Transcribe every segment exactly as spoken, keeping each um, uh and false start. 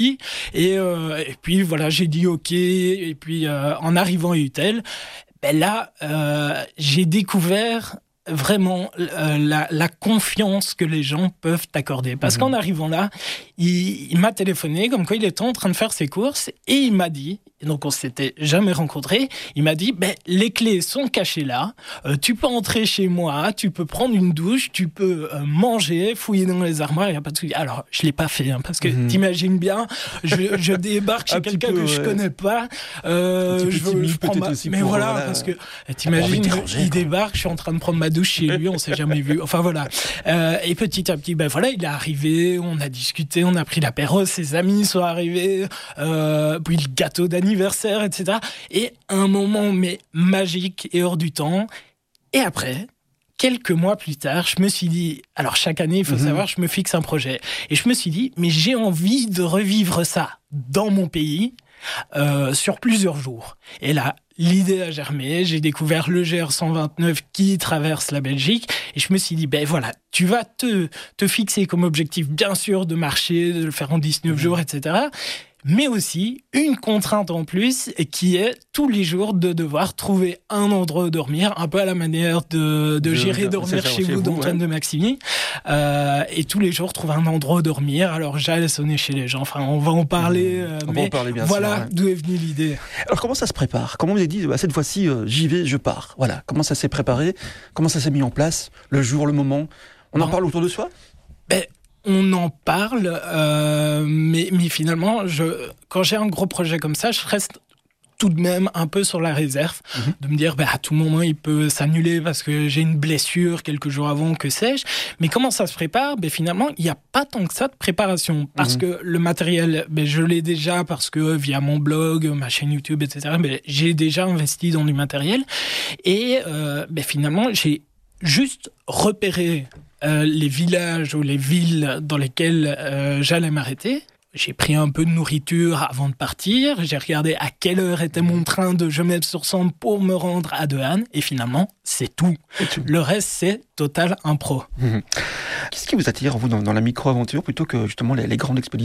Et, euh, et puis voilà, j'ai dit ok. Et puis euh, en arrivant à Utel, ben là, euh, j'ai découvert vraiment euh, la, la confiance que les gens peuvent t'accorder. Parce mmh. qu'en arrivant là, il, il m'a téléphoné comme quoi il était en train de faire ses courses et il m'a dit, et donc on s'était jamais rencontrés, il m'a dit, ben, les clés sont cachées là, euh, tu peux entrer chez moi, tu peux prendre une douche, tu peux euh, manger, fouiller dans les armoires, il n'y a pas de souci. Alors, je ne l'ai pas fait, hein, parce que mmh. t'imagines bien, je, je débarque chez quelqu'un peu, que ouais. je ne connais pas, euh, je, veux, je prends ma... Mais pour, voilà, voilà, parce que t'imagines, il débarque, je suis en train de prendre ma douche chez lui, on s'est jamais vu. Enfin voilà. Euh, et petit à petit, ben voilà, il est arrivé, on a discuté, on a pris l'apéro, ses amis sont arrivés, euh, puis le gâteau d'anniversaire, et cetera. Et un moment mais magique et hors du temps. Et après, quelques mois plus tard, je me suis dit, alors chaque année, il faut mmh. savoir, je me fixe un projet. Et je me suis dit, mais j'ai envie de revivre ça dans mon pays. Euh, sur plusieurs jours. Et là, l'idée a germé, j'ai découvert le G R cent vingt-neuf qui traverse la Belgique et je me suis dit, ben voilà, tu vas te, te fixer comme objectif, bien sûr, de marcher, de le faire en dix-neuf mmh. jours, et cetera, mais aussi une contrainte en plus qui est tous les jours de devoir trouver un endroit où dormir, un peu à la manière de, de J'irai dormir chez vous d'Antoine ouais. de Maximi, euh, et tous les jours trouver un endroit où dormir. Alors j'allais sonner chez les gens, enfin on va en parler, euh, on mais va en parler bien voilà sûr, ouais. d'où est venue l'idée. Alors comment ça se prépare ? Comment vous avez dit, bah, cette fois-ci euh, j'y vais, je pars. Voilà, comment ça s'est préparé ? Comment ça s'est mis en place ? Le jour, le moment ? On bon. en parle autour de soi ? Ben, on en parle, euh, mais, mais finalement, je, quand j'ai un gros projet comme ça, je reste tout de même un peu sur la réserve, mmh. de me dire, bah, à tout moment, il peut s'annuler parce que j'ai une blessure quelques jours avant, que sais-je. Mais comment ça se prépare ? Ben, finalement, il n'y a pas tant que ça de préparation, parce mmh. que le matériel, ben, je l'ai déjà, parce que via mon blog, ma chaîne YouTube, et cetera, ben, j'ai déjà investi dans du matériel. Et euh, ben, finalement, j'ai juste repéré Euh, les villages ou les villes dans lesquelles euh, j'allais m'arrêter. J'ai pris un peu de nourriture avant de partir. J'ai regardé à quelle heure était mon train de Genève-sur-Sambre pour me rendre à De Haene. Et finalement, c'est tout. tout. Le reste, c'est total impro. Mmh. Qu'est-ce qui vous attire, vous, dans, dans la micro-aventure plutôt que justement les, les grandes expéditions ?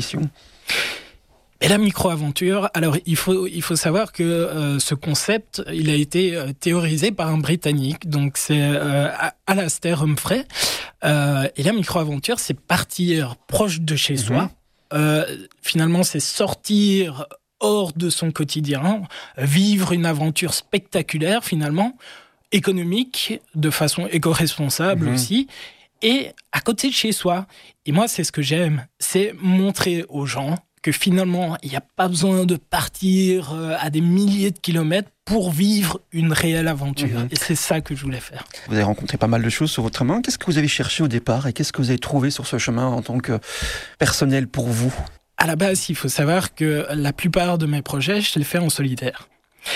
Et la micro-aventure, alors il faut, il faut savoir que euh, ce concept, il a été euh, théorisé par un Britannique, donc c'est euh, Alastair Humphrey. Euh, et la micro-aventure, c'est partir proche de chez mmh. soi. Euh, finalement, c'est sortir hors de son quotidien, vivre une aventure spectaculaire finalement, économique, de façon éco-responsable mmh. aussi, et à côté de chez soi. Et moi, c'est ce que j'aime, c'est montrer aux gens que finalement, il n'y a pas besoin de partir à des milliers de kilomètres pour vivre une réelle aventure. Mmh. Et c'est ça que je voulais faire. Vous avez rencontré pas mal de choses sur votre chemin. Qu'est-ce que vous avez cherché au départ et qu'est-ce que vous avez trouvé sur ce chemin en tant que personnel pour vous ? À la base, il faut savoir que la plupart de mes projets, je les fais en solitaire.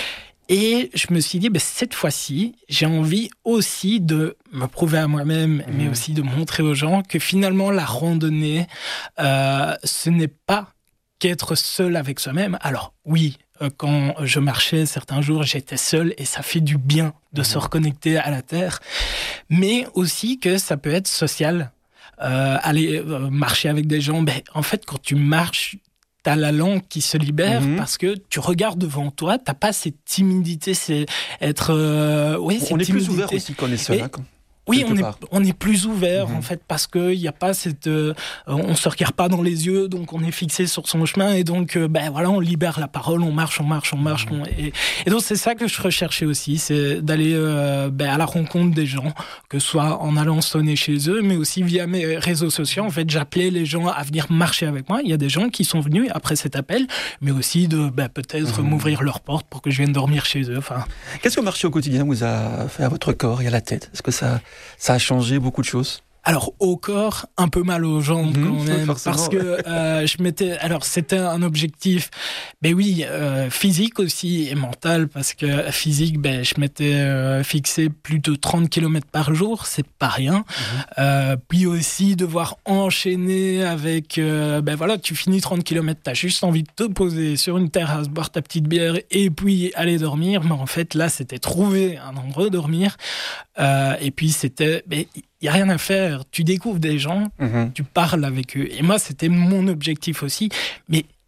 Et je me suis dit, ben, cette fois-ci, j'ai envie aussi de me prouver à moi-même, mmh. mais aussi de montrer aux gens que finalement, la randonnée, euh, ce n'est pas qu'être seul avec soi-même. Alors oui, euh, quand je marchais certains jours, j'étais seul et ça fait du bien de mmh. se reconnecter à la terre, mais aussi que ça peut être social. Euh, aller euh, marcher avec des gens, ben, en fait, quand tu marches, t'as la langue qui se libère mmh. parce que tu regardes devant toi, t'as pas cette timidité, c'est être... Euh, ouais, on est timidité. Plus ouvert aussi quand on est seul. Et, hein, quand... Oui, on est, on est plus ouvert, mmh. en fait, parce qu'il n'y a pas cette... Euh, on ne se regarde pas dans les yeux, donc on est fixé sur son chemin, et donc, euh, ben voilà, on libère la parole, on marche, on marche, on marche. Mmh. On, et, et donc, c'est ça que je recherchais aussi, c'est d'aller euh, ben, à la rencontre des gens, que ce soit en allant sonner chez eux, mais aussi via mes réseaux sociaux. En fait, j'appelais les gens à venir marcher avec moi. Il y a des gens qui sont venus après cet appel, mais aussi de ben, peut-être mmh. m'ouvrir leurs portes pour que je vienne dormir chez eux. Enfin... Qu'est-ce que marcher au quotidien vous a fait à votre corps et à la tête ? Est-ce que ça... Ça a changé beaucoup de choses. Alors, au corps, un peu mal aux jambes mmh, quand même, parce que euh, je m'étais... Alors, c'était un objectif, ben oui, euh, physique aussi et mental, parce que physique, ben, je m'étais euh, fixé plus de trente kilomètres par jour, c'est pas rien. Mmh. Euh, puis aussi, devoir enchaîner avec... Euh, ben voilà, tu finis trente kilomètres, t'as juste envie de te poser sur une terrasse, boire ta petite bière et puis aller dormir. Mais en fait, là, c'était trouver un endroit où dormir. Euh, et puis, c'était... Ben, il n'y a rien à faire, tu découvres des gens, mmh. tu parles avec eux. Et moi, c'était mon objectif aussi. Mais